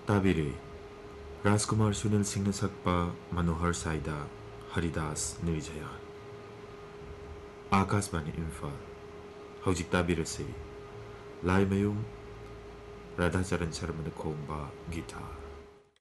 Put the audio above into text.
ताबिरे Rajkumar Sunil Singh सक्पा Manohar Saida Haridas निर्जया Akashvani Imphal हौजिक ताबिरसे Laimayum Radhacharan Sharma खोंबा Gita